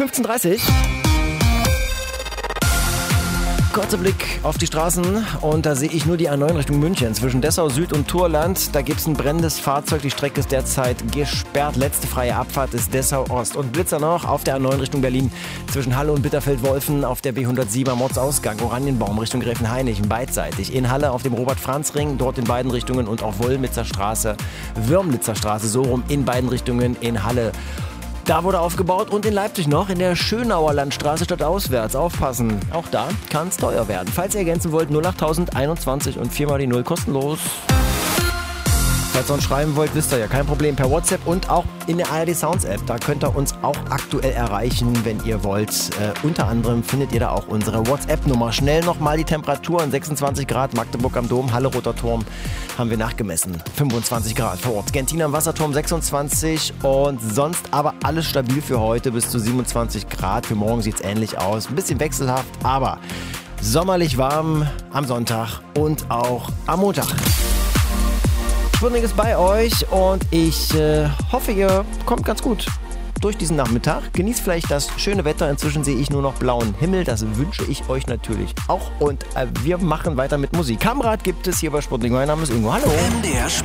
15:30 Uhr. Kurzer Blick auf die Straßen und da sehe ich nur die A9 Richtung München. Zwischen Dessau Süd und Thurland, da gibt es ein brennendes Fahrzeug. Die Strecke ist derzeit gesperrt. Letzte freie Abfahrt ist Dessau Ost. Und Blitzer noch auf der A9 Richtung Berlin. Zwischen Halle und Bitterfeld-Wolfen auf der B107er Mordsausgang. Oranienbaum Richtung Gräfenhainich beidseitig. In Halle auf dem Robert-Franz-Ring, dort in beiden Richtungen. Und auf Wollmitzer Straße, Würmlitzer Straße, so rum in beiden Richtungen in Halle. Da wurde aufgebaut und in Leipzig noch in der Schönauer Landstraße stadtauswärts. Aufpassen, auch da kann es teuer werden. Falls ihr ergänzen wollt, 08021 und 4 mal die 0 kostenlos. Falls ihr uns schreiben wollt, wisst ihr ja, kein Problem, per WhatsApp und auch in der ARD Sounds App. Da könnt ihr uns auch aktuell erreichen, wenn ihr wollt. Unter anderem findet ihr da auch unsere WhatsApp-Nummer. Schnell nochmal die Temperaturen, 26 Grad, Magdeburg am Dom, Halle Roter Turm haben wir nachgemessen. 25 Grad vor Ort, Gentin am Wasserturm 26 und sonst aber alles stabil für heute bis zu 27 Grad. Für morgen sieht es ähnlich aus, ein bisschen wechselhaft, aber sommerlich warm am Sonntag und auch am Montag. Sputnik ist bei euch und ich hoffe, ihr kommt ganz gut durch diesen Nachmittag. Genießt vielleicht das schöne Wetter. Inzwischen sehe ich nur noch blauen Himmel. Das wünsche ich euch natürlich auch. Und wir machen weiter mit Musik. Kamerad gibt es hier bei Sputnik. Mein Name ist Ingo. Hallo.